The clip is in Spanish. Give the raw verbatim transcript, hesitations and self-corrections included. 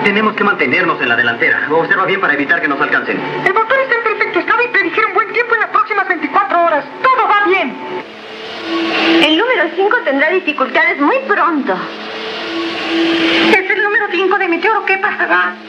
Tenemos que mantenernos en la delantera. Observa bien para evitar que nos alcancen. El motor está en perfecto estado y predijeron buen tiempo en las próximas veinticuatro horas. Todo va bien. El número cinco tendrá dificultades muy pronto. ¿Es el número cinco de Meteoro? ¿Qué pasará?